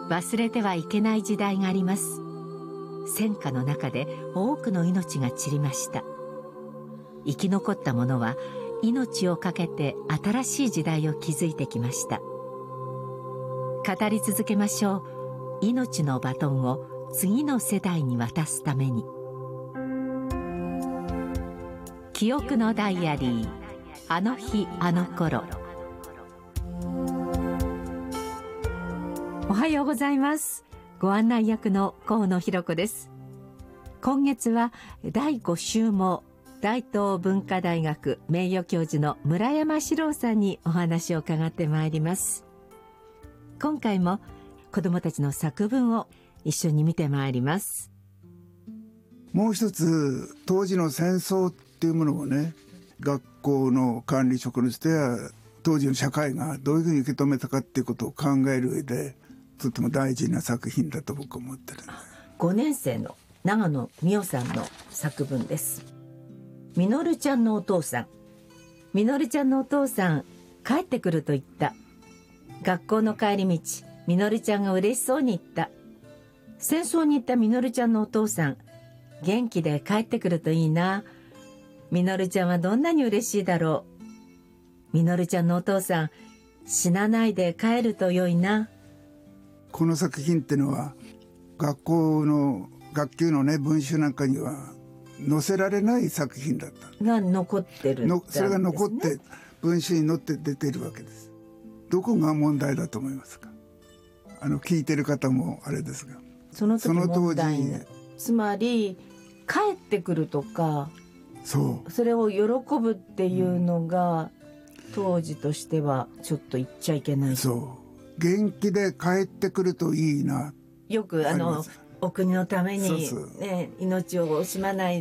忘れてはいけない時代があります。戦火の中で多くの命が散りました。生き残った者は命を懸けて新しい時代を築いてきました。語り続けましょう。命のバトンを次の世代に渡すために。記憶のダイアリー、あの日あの頃。おはようございます。ご案内役の河野弘子です。今月は第5週も大東文化大学名誉教授の村山史郎さんにお話を伺ってまいります。今回も子どもたちの作文を一緒に見てまいります。 もう一つ、当時の戦争っていうものをね、学校の管理職の人や当時の社会がどういうふうに受け止めたかっていうことを考える上でとても大事な作品だと僕は思ってるんで。 5年生の長野美代さんの作文です。みのるちゃんのお父さん。みのるちゃんのお父さん、帰ってくると言った。学校の帰り道、みのるちゃんが嬉しそうに言った。戦争に行ったみのるちゃんのお父さん、元気で帰ってくるといいな。みのるちゃんはどんなに嬉しいだろう。みのるちゃんのお父さん、死なないで帰ると良いな。 この作品ってのは学校の学級のね文集なんかには載せられない作品だったが残ってるんですね。 それが残って文集に載って出ているわけです。どこが問題だと思いますか？聞いてる方もあれですが、 その当時つまり帰ってくるとか、それを喜ぶっていうのが、当時としてはちょっと言っちゃいけない。 元気で帰ってくるといいな。 よくお国のために、命を惜しまない